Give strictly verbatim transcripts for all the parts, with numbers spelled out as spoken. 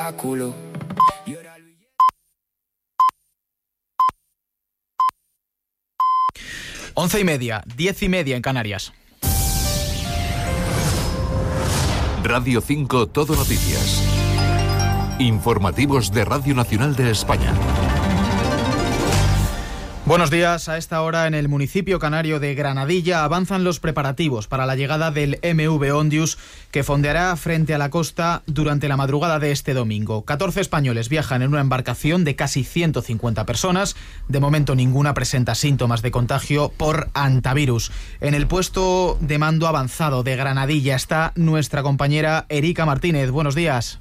culo. Once y media, diez y media en Canarias. Radio cinco Todo Noticias. Informativos de Radio Nacional de España. Buenos días. A esta hora en el municipio canario de Granadilla avanzan los preparativos para la llegada del M V Ondius, que fondeará frente a la costa durante la madrugada de este domingo. catorce españoles viajan en una embarcación de casi ciento cincuenta personas. De momento ninguna presenta síntomas de contagio por hantavirus. En el puesto de mando avanzado de Granadilla está nuestra compañera Erika Martínez. Buenos días.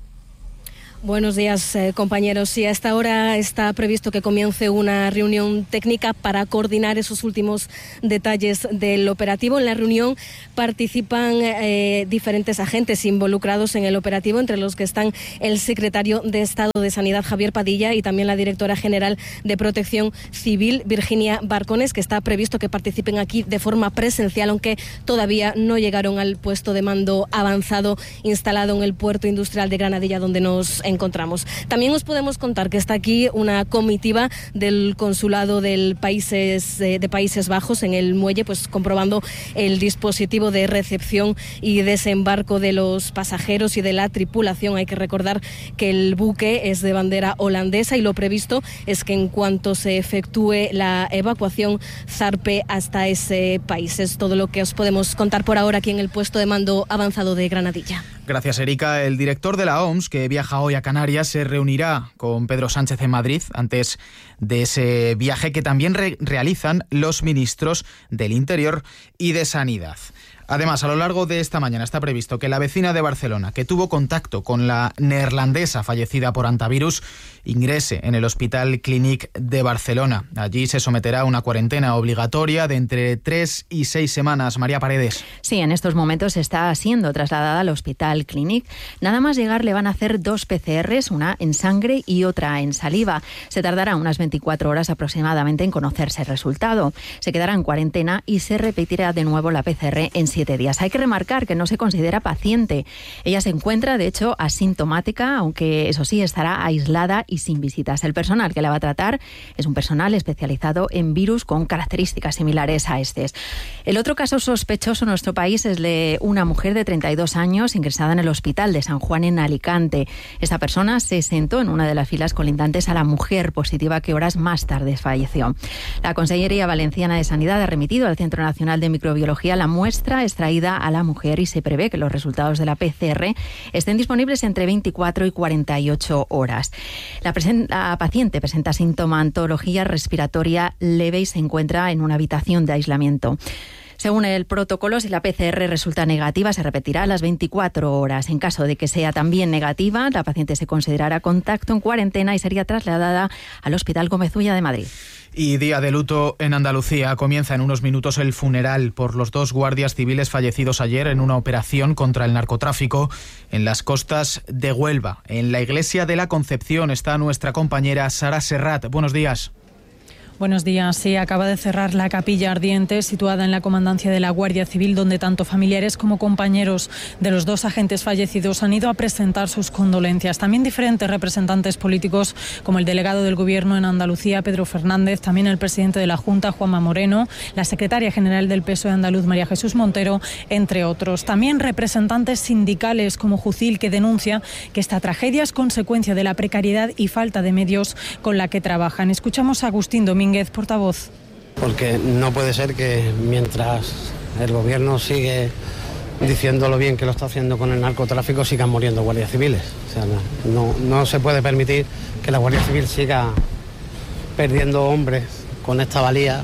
Buenos días, eh, compañeros. Sí, a esta hora está previsto que comience una reunión técnica para coordinar esos últimos detalles del operativo. En la reunión participan eh, diferentes agentes involucrados en el operativo, entre los que están el secretario de Estado de Sanidad, Javier Padilla, y también la directora general de Protección Civil, Virginia Barcones, que está previsto que participen aquí de forma presencial, aunque todavía no llegaron al puesto de mando avanzado instalado en el puerto industrial de Granadilla, donde nos encontramos. También os podemos contar que está aquí una comitiva del consulado del países, eh, de Países Bajos en el muelle, pues comprobando el dispositivo de recepción y desembarco de los pasajeros y de la tripulación. Hay que recordar que el buque es de bandera holandesa y lo previsto es que en cuanto se efectúe la evacuación zarpe hasta ese país. Es todo lo que os podemos contar por ahora aquí en el puesto de mando avanzado de Granadilla. Gracias, Erika. El director de la O M S, que viaja hoy a Canarias, se reunirá con Pedro Sánchez en Madrid antes de ese viaje que también re- realizan los ministros del Interior y de Sanidad. Además, a lo largo de esta mañana está previsto que la vecina de Barcelona, que tuvo contacto con la neerlandesa fallecida por hantavirus, ingrese en el Hospital Clínic de Barcelona. Allí se someterá a una cuarentena obligatoria de entre tres y seis semanas. María Paredes. Sí, en estos momentos está siendo trasladada al Hospital Clínic. Nada más llegar le van a hacer dos P C Rs, una en sangre y otra en saliva. Se tardará unas veinticuatro horas aproximadamente en conocerse el resultado. Se quedará en cuarentena y se repetirá de nuevo la P C R en siete días. Hay que remarcar que no se considera paciente. Ella se encuentra, de hecho, asintomática, aunque eso sí, estará aislada y sin visitas. El personal que la va a tratar es un personal especializado en virus con características similares a este. El otro caso sospechoso en nuestro país es de una mujer de treinta y dos años ingresada en el Hospital de San Juan en Alicante. Esta persona se sentó en una de las filas colindantes a la mujer positiva que horas más tarde falleció. La Consellería Valenciana de Sanidad ha remitido al Centro Nacional de Microbiología la muestra extraída a la mujer y se prevé que los resultados de la P C R estén disponibles entre veinticuatro y cuarenta y ocho horas. La, presen- la paciente presenta sintomatología respiratoria leve y se encuentra en una habitación de aislamiento. Según el protocolo, si la P C R resulta negativa, se repetirá a las veinticuatro horas. En caso de que sea también negativa, la paciente se considerará contacto en cuarentena y sería trasladada al Hospital Gómez Ulla de Madrid. Y día de luto en Andalucía. Comienza en unos minutos el funeral por los dos guardias civiles fallecidos ayer en una operación contra el narcotráfico en las costas de Huelva. En la iglesia de la Concepción está nuestra compañera Sara Serrat. Buenos días. Buenos días. Sí, acaba de cerrar la capilla ardiente situada en la comandancia de la Guardia Civil, donde tanto familiares como compañeros de los dos agentes fallecidos han ido a presentar sus condolencias. También diferentes representantes políticos, como el delegado del Gobierno en Andalucía, Pedro Fernández, también el presidente de la Junta, Juanma Moreno, la secretaria general del P S O E andaluz, María Jesús Montero, entre otros. También representantes sindicales como Jucil, que denuncia que esta tragedia es consecuencia de la precariedad y falta de medios con la que trabajan. Escuchamos a Agustín Domínguez, portavoz. Porque no puede ser que mientras el gobierno sigue diciendo lo bien que lo está haciendo con el narcotráfico, sigan muriendo guardias civiles. O sea, no, no, no se puede permitir que la Guardia Civil siga perdiendo hombres con esta valía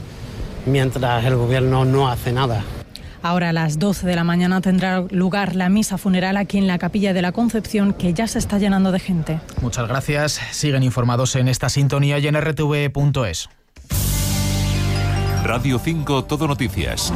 mientras el gobierno no hace nada. Ahora a las doce de la mañana tendrá lugar la misa funeral aquí en la Capilla de la Concepción, que ya se está llenando de gente. Muchas gracias. Siguen informados en esta sintonía y en r t v punto es. Radio cinco Todo Noticias.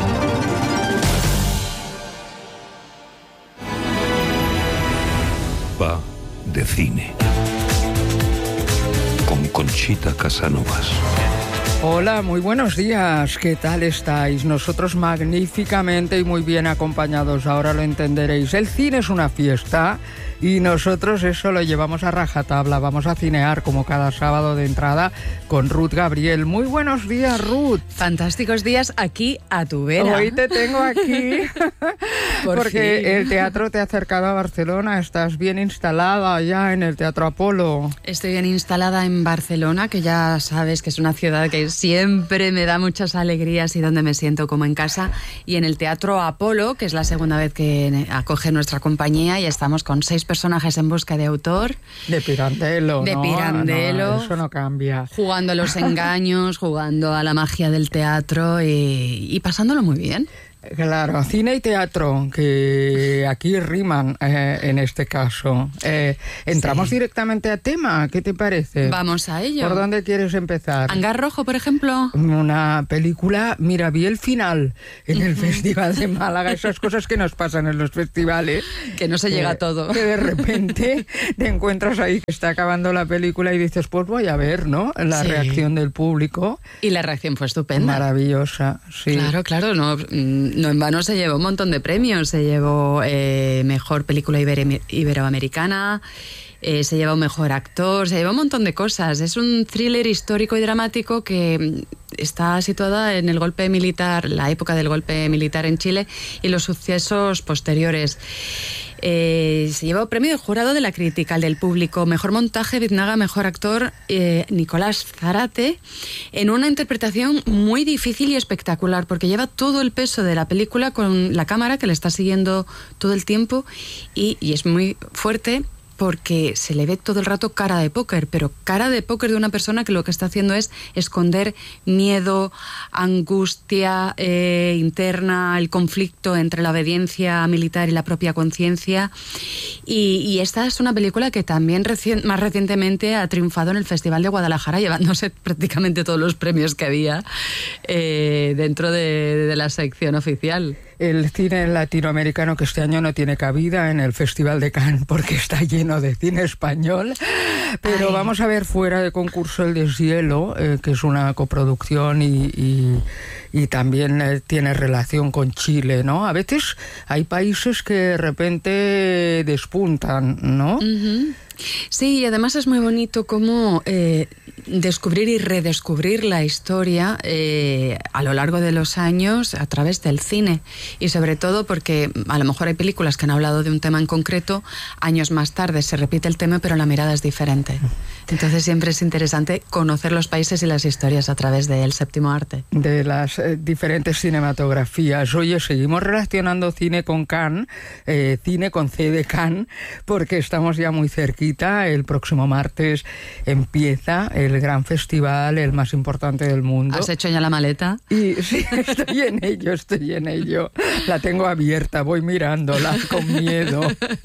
Va de cine. Con Conchita Casanovas. Hola, muy buenos días. ¿Qué tal estáis? Nosotros magníficamente y muy bien acompañados. Ahora lo entenderéis. El cine es una fiesta y nosotros eso lo llevamos a rajatabla. Vamos a cinear como cada sábado de entrada con Ruth Gabriel. Muy buenos días, Ruth. Fantásticos días aquí a tu vera. Hoy te tengo aquí Por porque fin. el teatro te ha acercado a Barcelona. Estás bien instalada ya en el Teatro Apolo. Estoy bien instalada en Barcelona, que ya sabes que es una ciudad que siempre me da muchas alegrías y donde me siento como en casa. Y en el Teatro Apolo, que es la segunda vez que acoge nuestra compañía, y estamos con seis personajes en busca de autor. De Pirandello, De ¿no? Pirandello. No, eso no cambia. Jugando a los engaños, jugando a la magia del teatro y, y pasándolo muy bien. Claro, cine y teatro, que aquí riman eh, en este caso. Eh, entramos Sí. directamente a tema, ¿qué te parece? Vamos a ello. ¿Por dónde quieres empezar? Hangar Rojo, por ejemplo. Una película, mira, vi el final en el Festival de Málaga, esas cosas que nos pasan en los festivales. Que no se llega a todo. Que de repente te encuentras ahí que está acabando la película y dices, pues voy a ver, ¿no? La Sí. reacción del público. Y la reacción fue estupenda. Maravillosa, sí. Claro, claro, no, no en vano se llevó un montón de premios. Se llevó eh, mejor película ibero- iberoamericana, eh, se llevó mejor actor, se llevó un montón de cosas. Es un thriller histórico y dramático que está situada en el golpe militar, la época del golpe militar en Chile y los sucesos posteriores. Eh, se llevó premio de jurado de la crítica, el del público, mejor montaje, Biznaga, mejor actor, eh, Nicolás Zárate, en una interpretación muy difícil y espectacular, porque lleva todo el peso de la película con la cámara que le está siguiendo todo el tiempo y, y es muy fuerte, porque se le ve todo el rato cara de póker, pero cara de póker de una persona que lo que está haciendo es esconder miedo, angustia eh, interna, el conflicto entre la obediencia militar y la propia conciencia. Y, y esta es una película que también recien, más recientemente ha triunfado en el Festival de Guadalajara, llevándose prácticamente todos los premios que había eh, dentro de, de la sección oficial. El cine latinoamericano, que este año no tiene cabida en el Festival de Cannes porque está lleno de cine español, pero Ay. vamos a ver fuera de concurso El deshielo, eh, que es una coproducción y, y, y también eh, tiene relación con Chile, ¿no? A veces hay países que de repente despuntan, ¿no? Uh-huh. Sí, y además es muy bonito cómo eh, descubrir y redescubrir la historia eh, a lo largo de los años a través del cine. Y sobre todo porque a lo mejor hay películas que han hablado de un tema en concreto, años más tarde se repite el tema, pero la mirada es diferente. Entonces siempre es interesante conocer los países y las historias a través del séptimo arte. De las eh, diferentes cinematografías. Oye, seguimos relacionando cine con Cannes, eh, cine con C de Cannes, porque estamos ya muy cerquita. El próximo martes empieza el gran festival, el más importante del mundo. ¿Has hecho ya la maleta? Y sí, estoy en ello, estoy en ello. La tengo abierta, voy mirándola con miedo.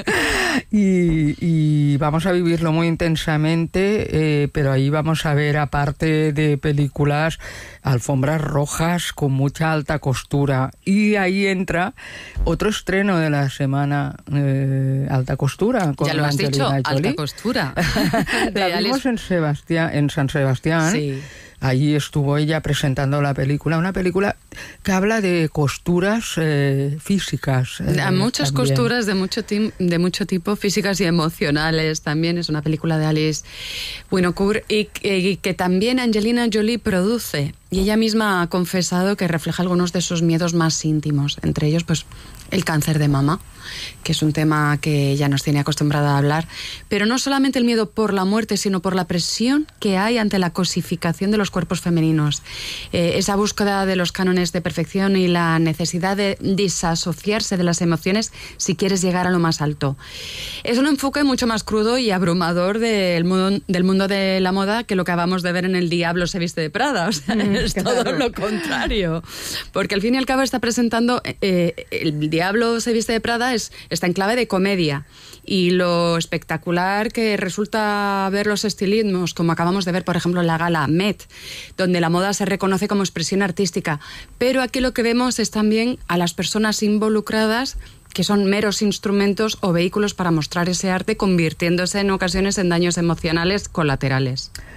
Y, y vamos a vivirlo muy intensamente, eh, pero ahí vamos a ver, aparte de películas, alfombras rojas con mucha alta costura. Y ahí entra otro estreno de la semana, eh, alta costura. Con Ya lo has Angelina dicho, Jolie. alta costura. La De vimos Alice- en Sebastián, en San Sebastián. Sí. Allí estuvo ella presentando la película, una película que habla de costuras eh, físicas. eh, A muchas también. costuras de mucho, tim- de mucho tipo, físicas y emocionales también. Es una película de Alice Winocour y, y que también Angelina Jolie produce. Y ella misma ha confesado que refleja algunos de sus miedos más íntimos, entre ellos pues el cáncer de mama, que es un tema que ella nos tiene acostumbrada a hablar, pero no solamente el miedo por la muerte, sino por la presión que hay ante la cosificación de los cuerpos femeninos, eh, esa búsqueda de los cánones de perfección y la necesidad de disasociarse de las emociones si quieres llegar a lo más alto. Es un enfoque mucho más crudo y abrumador del mundo, del mundo de la moda que lo que acabamos de ver en El Diablo se viste de Prada, o sea, Mm, es claro. todo lo contrario, porque al fin y al cabo está presentando eh, El Diablo se viste de Prada es, está en clave de comedia, y lo espectacular que resulta ver los estilismos, como acabamos de ver por ejemplo en la gala Met, donde la moda se reconoce como expresión artística, pero aquí lo que vemos es también a las personas involucradas que son meros instrumentos o vehículos para mostrar ese arte, convirtiéndose en ocasiones en daños emocionales colaterales.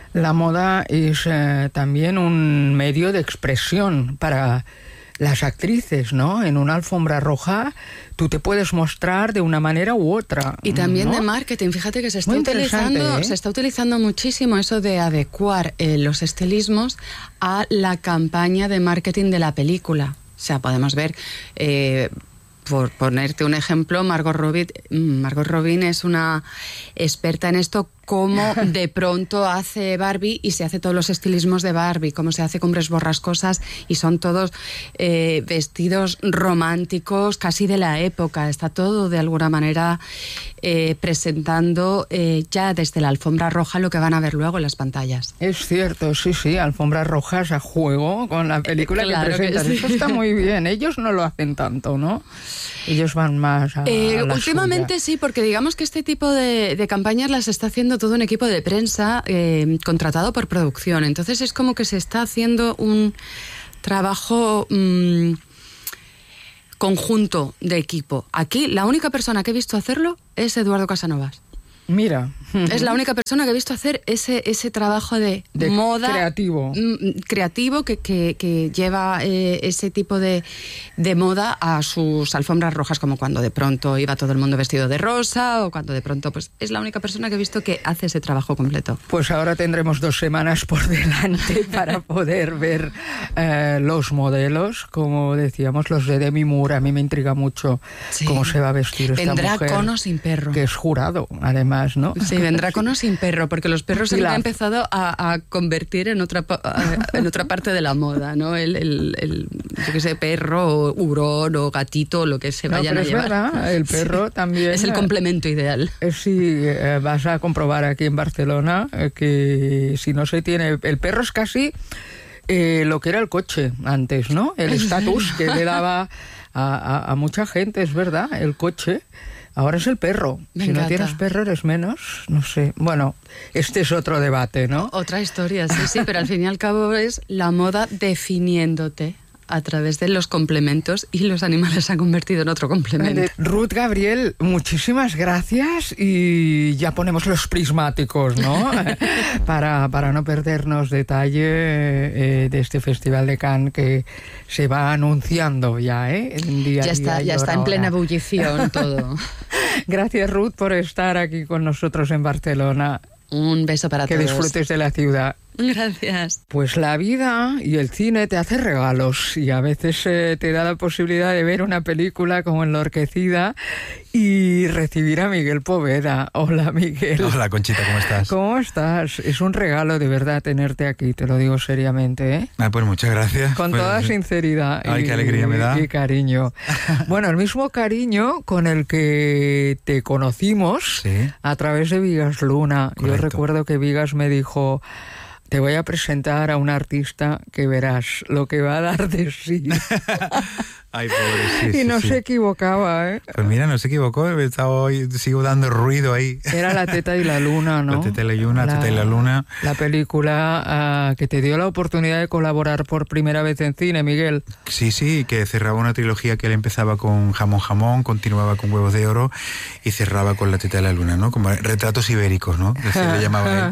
La moda es eh, también un medio de expresión para las actrices, ¿no? En una alfombra roja tú te puedes mostrar de una manera u otra. Y también, ¿no?, de ¿no? marketing. Fíjate que se está Muy utilizando, ¿eh? se está utilizando muchísimo eso de adecuar eh, los estilismos a la campaña de marketing de la película. O sea, podemos ver, eh, por ponerte un ejemplo, Margot Robbie, Margot Robbie es una experta en esto, cómo de pronto hace Barbie y se hace todos los estilismos de Barbie, cómo se hace Cumbres Borrascosas y son todos eh, vestidos románticos casi de la época. Está todo de alguna manera eh, presentando eh, ya desde la alfombra roja lo que van a ver luego en las pantallas. Es cierto, sí, sí, alfombras rojas a juego con la película Eh, claro que presentan. que sí. Eso está muy bien. Ellos no lo hacen tanto, ¿no? Ellos van más a, Eh, a la últimamente suya. sí, porque digamos que este tipo de, de campañas las está haciendo todo un equipo de prensa eh, contratado por producción. Entonces es como que se está haciendo un trabajo mmm, conjunto de equipo. Aquí la única persona que he visto hacerlo es Eduardo Casanovas. Mira. Es la única persona que he visto hacer ese, ese trabajo de, De moda creativo. mm, creativo que, que, que lleva eh, ese tipo de, de moda a sus alfombras rojas, como cuando de pronto iba todo el mundo vestido de rosa o cuando de pronto, pues es la única persona que he visto que hace ese trabajo completo. Pues ahora tendremos dos semanas por delante para poder ver eh, los modelos, como decíamos, los de Demi Moore. A mí me intriga mucho Sí. cómo se va a vestir esta Vendrá mujer. con o sin perro. Que es jurado, además, ¿no? Sí, vendrá con o sin perro, porque los perros se Pilar. han empezado a, a convertir en otra pa- a- en otra parte de la moda, ¿no? El, el, el yo qué sé, perro, o hurón o gatito, lo que se No, vayan pero a es llevar. verdad, el perro Sí. también. Es el complemento ideal. Eh, Sí, eh, vas a comprobar aquí en Barcelona eh, que si no se tiene... El perro es casi eh, lo que era el coche antes, ¿no? El estatus que le daba a, a- a mucha gente, es verdad, el coche. Ahora es el perro. Me si no encanta. tienes perro eres menos, no sé. Bueno, este es otro debate, ¿no? Otra historia, sí, sí, pero al fin y al cabo es la moda definiéndote a través de los complementos y los animales se han convertido en otro complemento. De- Ruth Gabriel, muchísimas gracias y ya ponemos los prismáticos, ¿no? para, para no perdernos detalle eh, de este Festival de Cannes que se va anunciando ya, ¿eh? En día a Ya está, día y ya está hora en a plena hora. ebullición todo. Gracias, Ruth, por estar aquí con nosotros en Barcelona. Un beso para Que todos. disfrutes de la ciudad. Gracias. Pues la vida y el cine te hace regalos y a veces eh, te da la posibilidad de ver una película como Enloquecida y recibir a Miguel Poveda. Hola, Miguel. Hola, Conchita, ¿cómo estás? ¿Cómo estás? Es un regalo de verdad tenerte aquí, te lo digo seriamente, ¿eh? Ah, pues muchas gracias. Con Pues, toda sinceridad ay, y, qué alegría me da. y cariño. Bueno, el mismo cariño con el que te conocimos Sí. a través de Vigas Luna. Yo Correcto. recuerdo que Vigas me dijo: te voy a presentar a un artista que verás lo que va a dar de sí. Ay, pobre, sí, y sí, no sí. se equivocaba, ¿eh? Pues mira, no se equivocó, he estado hoy, sigo dando ruido ahí. Era La Teta y la Luna, ¿no? La Teta y la Luna, La Teta y la Luna. La película ah, que te dio la oportunidad de colaborar por primera vez en cine, Miguel. Sí, sí, que cerraba una trilogía que él empezaba con Jamón Jamón, continuaba con Huevos de Oro y cerraba con La Teta de la Luna, ¿no? Como retratos ibéricos, ¿no? Así le llamaba él.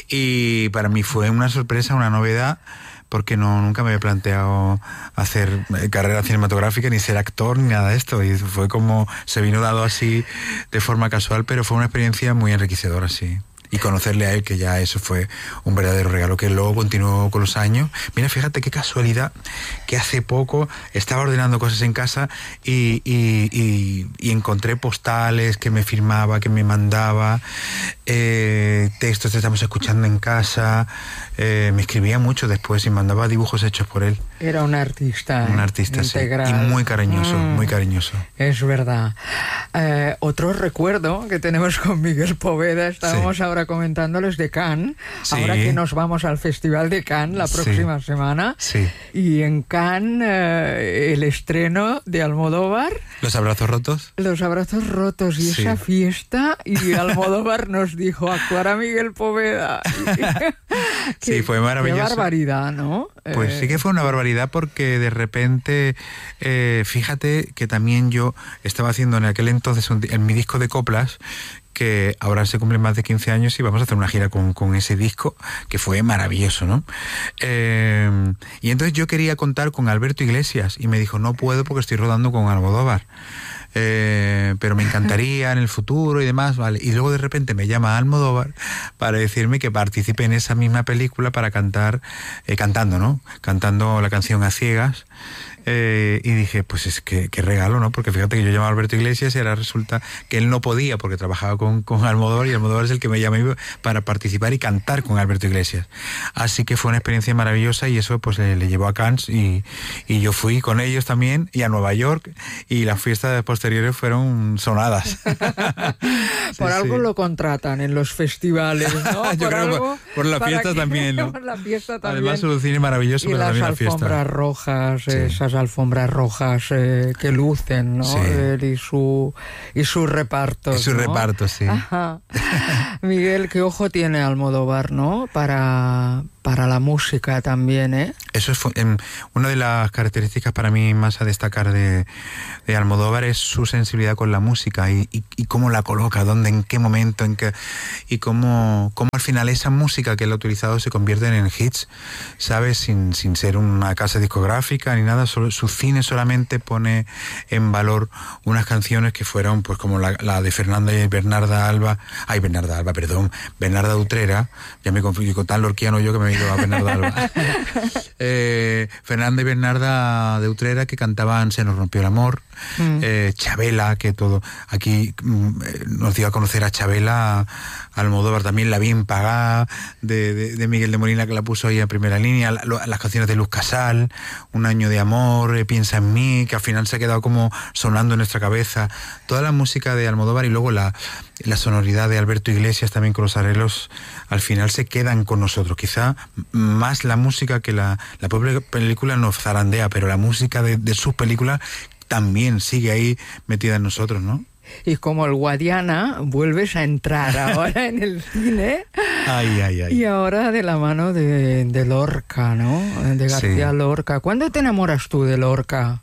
Y para mí fue una sorpresa, una novedad, porque no nunca me había planteado hacer carrera cinematográfica, ni ser actor, ni nada de esto. Y fue como, se vino dado así de forma casual, pero fue una experiencia muy enriquecedora, sí. Y conocerle a él, que ya eso fue un verdadero regalo, que luego continuó con los años. Mira, fíjate qué casualidad, que hace poco estaba ordenando cosas en casa y, y, y, y encontré postales que me firmaba, que me mandaba, eh, textos que estamos escuchando en casa, eh, me escribía mucho después y mandaba dibujos hechos por él. Era un artista. Un ¿eh? artista, Integral. sí. Y muy cariñoso, Mm. muy cariñoso. Es verdad. Eh, otro recuerdo que tenemos con Miguel Poveda, estábamos Sí. ahora comentándoles de Cannes, Sí. ahora que nos vamos al Festival de Cannes la Sí. próxima semana. Sí. Y en Cannes eh, el estreno de Almodóvar, ¿Los abrazos rotos? Los abrazos rotos y Sí. esa fiesta, y Almodóvar nos dijo: actuará Miguel Poveda. Sí, fue maravilloso. Qué barbaridad, ¿no? Pues Eh, sí que fue una barbaridad, porque de repente, eh, fíjate que también yo estaba haciendo en aquel entonces un di- en mi disco de coplas, que ahora se cumplen más de quince años y vamos a hacer una gira con, con ese disco, que fue maravilloso, ¿no? Eh, y entonces yo quería contar con Alberto Iglesias y me dijo, no puedo porque estoy rodando con Almodóvar. Eh, pero me encantaría en el futuro y demás, ¿vale? Y luego de repente me llama Almodóvar para decirme que participe en esa misma película para cantar, eh, cantando, ¿no? Cantando la canción A Ciegas. Eh, y dije, pues es que qué regalo, ¿no? Porque fíjate que yo llamaba a Alberto Iglesias y ahora resulta que él no podía porque trabajaba con, con Almodóvar, y Almodóvar es el que me llama para participar y cantar con Alberto Iglesias. Así que fue una experiencia maravillosa y eso pues le, le llevó a Cannes y, y yo fui con ellos también y a Nueva York y las fiestas posteriores fueron sonadas. sí, por algo sí. Lo contratan en los festivales, ¿no? yo por creo algo, por, por la fiesta que, también, ¿no? Por la fiesta también. Además su cine maravilloso, y pero las también la fiesta. alfombras rojas, sí. esas alfombras rojas eh, que lucen, ¿no? Sí. Él y su y sus repartos. Y su ¿no? reparto, sí. Ajá. Miguel, qué ojo tiene Almodóvar, ¿no? Para, para la música también, ¿eh? Eso es eh, una de las características para mí más a destacar de, de Almodóvar, es su sensibilidad con la música y, y, y cómo la coloca, dónde, en qué momento, en qué, y cómo, cómo al final esa música que él ha utilizado se convierte en hits, ¿sabes? Sin, sin ser una casa discográfica ni nada, solo, su cine solamente pone en valor unas canciones que fueron pues como la, la de Fernanda y Bernarda Alba, ay Bernarda Alba, perdón, Bernarda Utrera, ya me confundí con tan lorquiano yo que me he ido a Bernarda Alba. eh, Fernanda y Bernarda de Utrera, que cantaban Se nos rompió el amor, mm. eh, Chabela, que todo, aquí mm, nos dio a conocer a Chabela, Almodóvar también, La bien pagada, de, de, de Miguel de Molina, que la puso ahí en primera línea, la, las canciones de Luz Casal, Un año de amor, eh, Piensa en mí, que al final se ha quedado como sonando en nuestra cabeza, toda la música de Almodóvar y luego la, la sonoridad de Alberto Iglesias también con los arreglos, al final se quedan con nosotros, quizá más la música que la, la propia película nos zarandea, pero la música de, de sus películas también sigue ahí metida en nosotros, ¿no? Y como el Guadiana, vuelves a entrar ahora en el cine. Ay, ay, ay. Y ahora de la mano de, de Lorca, ¿no? De García sí. Lorca. ¿Cuándo te enamoras tú de Lorca?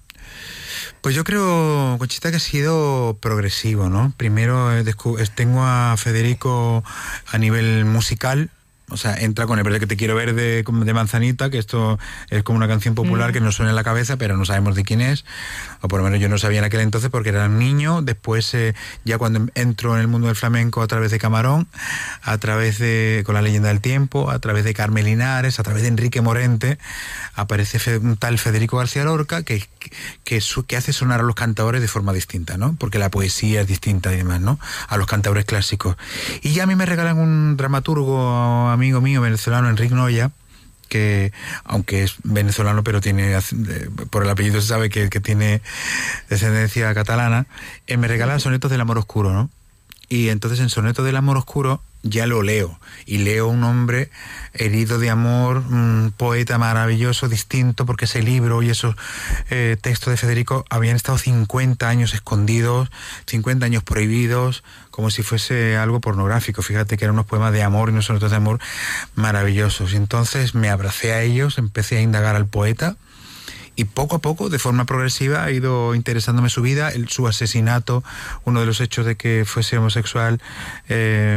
Pues yo creo, Conchita, que ha sido progresivo, ¿no? Primero tengo a Federico a nivel musical. O sea, entra con el verde que te quiero ver de, de Manzanita, que esto es como una canción popular mm. que nos suena en la cabeza, pero no sabemos de quién es, o por lo menos yo no sabía en aquel entonces porque era un niño. Después, eh, ya cuando entro en el mundo del flamenco a través de Camarón, a través de Con la leyenda del tiempo, a través de Carmen Linares, a través de Enrique Morente, aparece un tal Federico García Lorca que, que, que, que hace sonar a los cantadores de forma distinta, ¿no? Porque la poesía es distinta y demás, ¿no? A los cantadores clásicos. Y ya a mí me regalan un dramaturgo amigo mío venezolano, Enrique Noya, que aunque es venezolano pero tiene, por el apellido se sabe que, que tiene descendencia catalana, eh, me regala Sonetos del amor oscuro, ¿no? Y entonces en Sonetos del amor oscuro ya lo leo, y leo un hombre herido de amor, un poeta maravilloso, distinto, porque ese libro y esos eh, textos de Federico habían estado cincuenta años escondidos, cincuenta años prohibidos, como si fuese algo pornográfico. Fíjate que eran unos poemas de amor y unos sonetos de amor maravillosos. Y entonces me abracé a ellos, empecé a indagar al poeta, y poco a poco, de forma progresiva, ha ido interesándome su vida, el, su asesinato, uno de los hechos de que fuese homosexual, eh,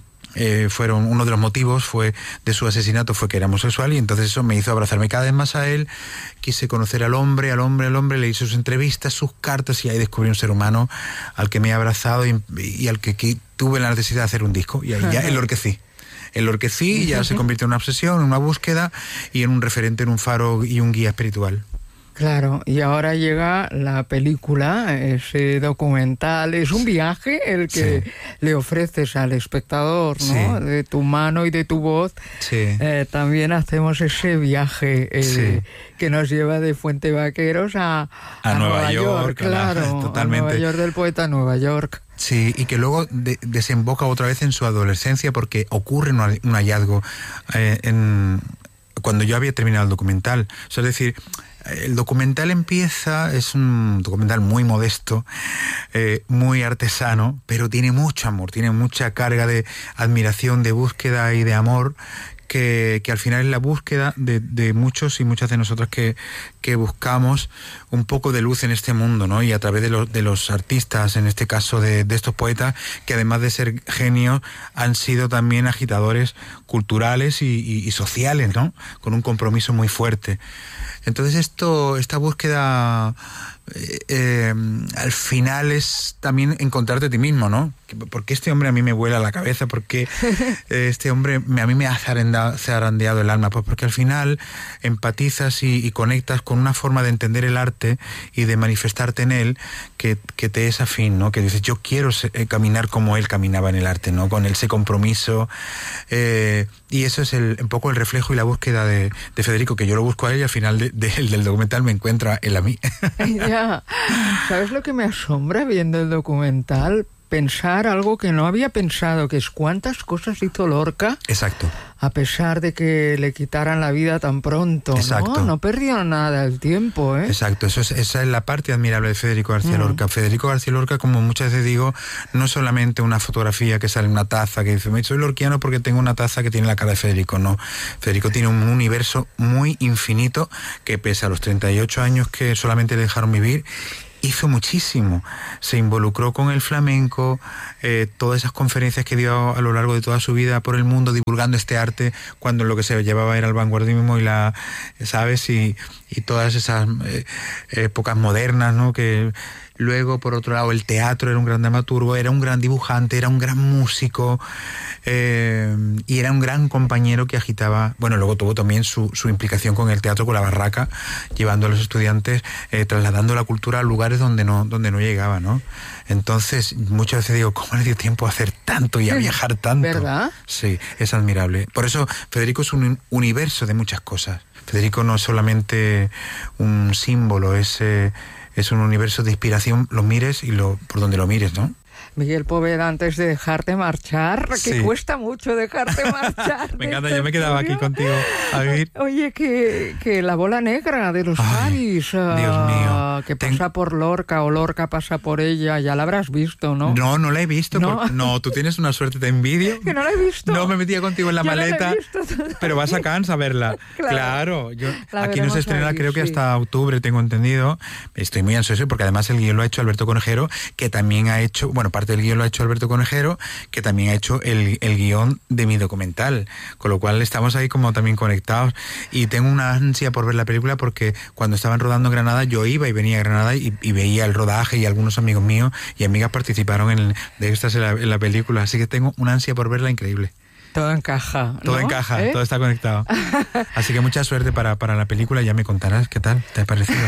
eh, fueron uno de los motivos fue de su asesinato fue que era homosexual, y entonces eso me hizo abrazarme cada vez más a él. Quise conocer al hombre, al hombre, al hombre, le hice sus entrevistas, sus cartas, y ahí descubrí un ser humano al que me he abrazado y, y al que, que tuve la necesidad de hacer un disco, y ahí ya enloquecí. Enloquecí, ya se convirtió en una obsesión, en una búsqueda y en un referente, en un faro y un guía espiritual. Claro, y ahora llega la película, ese documental, es un viaje el que sí. le ofreces al espectador, ¿no? Sí. De tu mano y de tu voz. Sí. Eh, también hacemos ese viaje eh, sí. que nos lleva de Fuente Vaqueros a, a, a Nueva, Nueva York, York, claro, totalmente. A Nueva York del poeta Nueva York. Sí, y que luego de, desemboca otra vez en su adolescencia, porque ocurre un, un hallazgo eh, en, cuando yo había terminado el documental. O sea, es decir, el documental empieza, es un documental muy modesto, eh, muy artesano, pero tiene mucho amor, tiene mucha carga de admiración, de búsqueda y de amor, que, que al final es la búsqueda de, de muchos y muchas de nosotras que, que buscamos un poco de luz en este mundo, ¿no? Y a través de los, de los artistas, en este caso de, de estos poetas, que además de ser genios, han sido también agitadores culturales y, y, y sociales, ¿no? Con un compromiso muy fuerte. Entonces esto, esta búsqueda eh, eh, al final es también encontrarte a ti mismo, ¿no? Porque este hombre a mí me vuela la cabeza, porque este hombre me, a mí me ha zarandeado el alma, pues porque al final empatizas y, y conectas con una forma de entender el arte y de manifestarte en él que, que te es afín, ¿no? Que dices, yo quiero ser, eh, caminar como él caminaba en el arte, ¿no? Con ese compromiso, eh, y eso es el, un poco el reflejo y la búsqueda de, de Federico, que yo lo busco a él y al final de, de, del documental me encuentra él a mí. Ya. ¿Sabes lo que me asombra viendo el documental? Pensar algo que no había pensado, que es cuántas cosas hizo Lorca. Exacto. A pesar de que le quitaran la vida tan pronto. Exacto. No, no perdió nada el tiempo, ¿eh? Exacto, eso es, esa es la parte admirable de Federico García mm. Lorca. Federico García Lorca, como muchas veces digo, no es solamente una fotografía que sale en una taza, que dice, soy lorquiano porque tengo una taza que tiene la cara de Federico. No, Federico tiene un universo muy infinito que pese a los treinta y ocho años que solamente le dejaron vivir, hizo muchísimo, se involucró con el flamenco, eh, todas esas conferencias que dio a lo largo de toda su vida por el mundo divulgando este arte, cuando lo que se llevaba era el vanguardismo y la, ¿sabes? Y, y todas esas eh, épocas modernas, ¿no? Que luego, por otro lado, el teatro, era un gran dramaturgo, era un gran dibujante, era un gran músico, eh, y era un gran compañero que agitaba. Bueno, luego tuvo también su, su implicación con el teatro, con la barraca, llevando a los estudiantes, eh, trasladando la cultura a lugares donde no, donde no llegaba, ¿no? Entonces, muchas veces digo, ¿cómo le dio tiempo a hacer tanto y a viajar tanto? ¿Verdad? Sí, es admirable. Por eso, Federico es un universo de muchas cosas. Federico no es solamente un símbolo, es... Eh, es un universo de inspiración, lo mires y lo por donde lo mires, ¿no? Miguel Poveda, antes de dejarte marchar, sí. que cuesta mucho dejarte marchar. Me encanta, yo me quedaba aquí contigo a vivir. Oye, que, que la bola negra de los Javis, uh, Dios mío. que pasa Ten... por Lorca o Lorca pasa por ella, ya la habrás visto, ¿no? No, no la he visto. No, por... no tú tienes una suerte, te envidio. Que no la he visto. No, me metía contigo en la yo maleta, no la he visto. Pero vas a Cannes a verla. Claro. claro yo, aquí no se estrena, ahí, creo que sí. hasta octubre, tengo entendido. Estoy muy ansioso porque además el guión lo ha hecho Alberto Conejero, que también ha hecho, bueno, parte del guión lo ha hecho Alberto Conejero, que también ha hecho el, el guión de mi documental, con lo cual estamos ahí como también conectados, y tengo una ansia por ver la película porque cuando estaban rodando en Granada yo iba y venía a Granada y, y veía el rodaje, y algunos amigos míos y amigas participaron en, de estas en la, en la película, así que tengo una ansia por verla increíble. Todo encaja, ¿no? Todo encaja, ¿Eh? todo está conectado. Así que mucha suerte para, para la película, ya me contarás qué tal te ha parecido.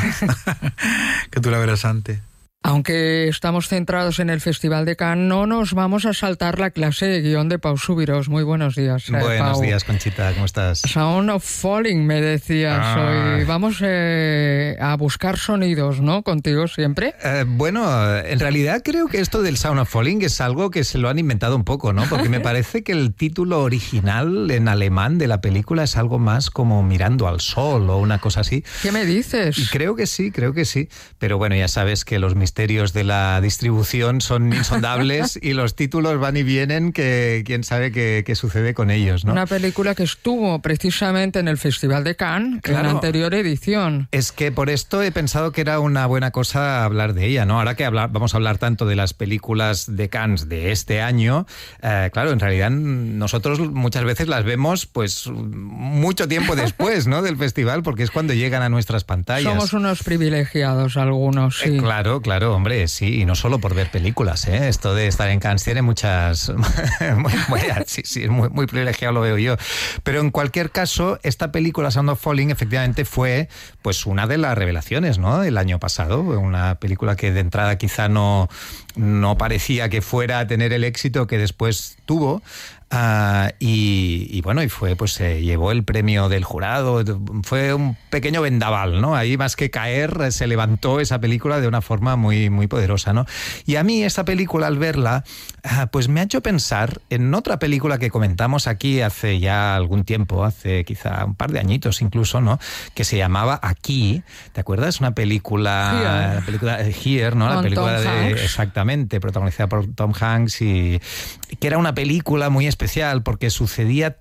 Que tú la verás antes. Aunque estamos centrados en el Festival de Cannes, no nos vamos a saltar la clase de guión de Pau Subirós. Muy buenos días, eh, Buenos Pau. días, Conchita, ¿cómo estás? Sound of Falling, me decías ah. hoy. Vamos eh, a buscar sonidos, ¿no? Contigo siempre. Eh, bueno, en realidad creo que esto del Sound of Falling es algo que se lo han inventado un poco, ¿no? Porque me parece que el título original en alemán de la película es algo más como Mirando al Sol o una cosa así. ¿Qué me dices? Y creo que sí, creo que sí. Pero bueno, ya sabes que los misterios de la distribución son insondables y los títulos van y vienen, que quién sabe qué, qué sucede con ellos, ¿no? Una película que estuvo precisamente en el Festival de Cannes, claro, en la anterior edición. Es que por esto he pensado que era una buena cosa hablar de ella, ¿no? Ahora que hablar, vamos a hablar tanto de las películas de Cannes de este año, eh, claro, en realidad nosotros muchas veces las vemos pues mucho tiempo después, ¿no? Del festival, porque es cuando llegan a nuestras pantallas. Somos unos privilegiados algunos, sí. Eh, claro, claro. Hombre, sí, y no solo por ver películas, ¿eh? Esto de estar en Cannes tiene muchas... muy, muy, sí, sí, es muy, muy privilegiado, lo veo yo. Pero en cualquier caso, esta película, Sound of Falling, efectivamente fue pues una de las revelaciones, ¿no? El año pasado, una película que de entrada quizá no, no parecía que fuera a tener el éxito que después tuvo. Uh, y, y bueno, y fue, pues se eh, llevó el premio del jurado, fue un pequeño vendaval, ¿no? Ahí más que caer, se levantó esa película de una forma muy, muy poderosa, ¿no? Y a mí esta película, al verla, uh, pues me ha hecho pensar en otra película que comentamos aquí hace ya algún tiempo, hace quizá un par de añitos incluso, ¿no? Que se llamaba Aquí, ¿te acuerdas? Una película, Here. la película de Here, ¿no? Con La película Tom de Hanks. Exactamente, protagonizada por Tom Hanks, y que era una película muy especial porque sucedía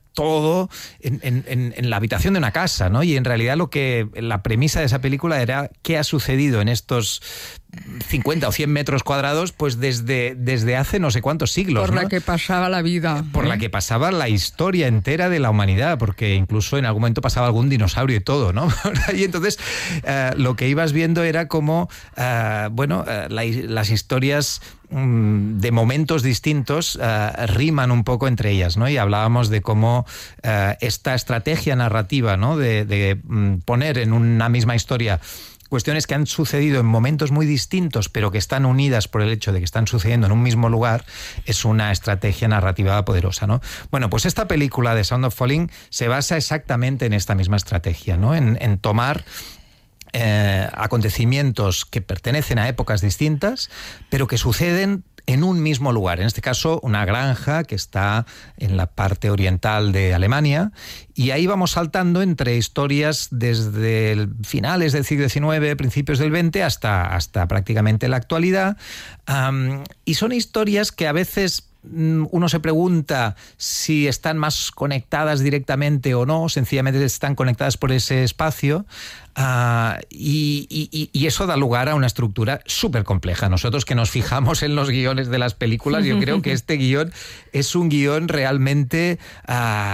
todo en, en, en la habitación de una casa, ¿no? Y en realidad lo que la premisa de esa película era qué ha sucedido en estos cincuenta o cien metros cuadrados, pues desde, desde hace no sé cuántos siglos. Por ¿no? la que pasaba la vida. Por la que pasaba la historia entera de la humanidad, porque incluso en algún momento pasaba algún dinosaurio y todo, ¿no? Y entonces uh, lo que ibas viendo era como, uh, bueno, uh, la, las historias de momentos distintos uh, riman un poco entre ellas, ¿no? Y hablábamos de cómo uh, esta estrategia narrativa, ¿no? de, de um, poner en una misma historia cuestiones que han sucedido en momentos muy distintos, pero que están unidas por el hecho de que están sucediendo en un mismo lugar, es una estrategia narrativa poderosa, ¿no? Bueno, pues esta película de Sound of Falling se basa exactamente en esta misma estrategia, ¿no? En, en tomar Eh, acontecimientos que pertenecen a épocas distintas, pero que suceden en un mismo lugar. En este caso, una granja que está en la parte oriental de Alemania, y ahí vamos saltando entre historias desde el finales del siglo diecinueve, principios del veinte, hasta, hasta prácticamente la actualidad. Um, y son historias que a veces uno se pregunta si están más conectadas directamente o no, sencillamente están conectadas por ese espacio, uh, y, y, y eso da lugar a una estructura súper compleja. Nosotros que nos fijamos en los guiones de las películas, yo creo que este guión es un guión realmente... Uh,